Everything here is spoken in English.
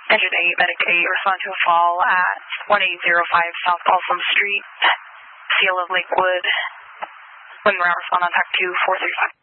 Engine 8, Medic 8, respond to a fall at 1805 South Balsam Street, Seal of Lakewood. Wind route, respond on TAC 2, 435.